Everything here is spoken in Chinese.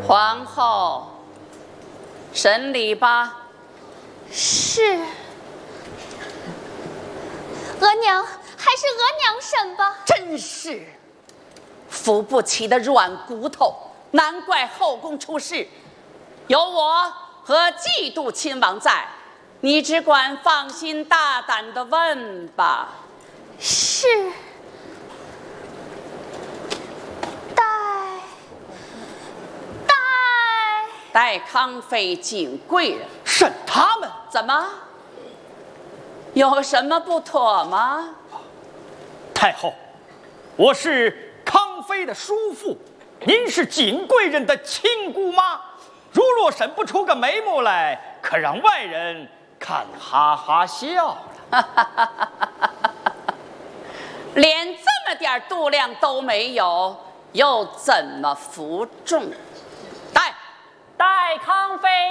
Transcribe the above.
皇后，审理吧。 是。额娘，还是额娘审吧。 真是扶不起的软骨头，难怪后宫出事。有我和嫉妒亲王在，你只管放心大胆地问吧。 是。 待康妃景贵人审他们？ 怎么？有什么不妥吗？ 太后，我是康妃的叔父，您是景贵人的亲姑妈。如若审不出个眉目来，可让外人看哈哈笑了。 连这么点度量都没有，又怎么服众？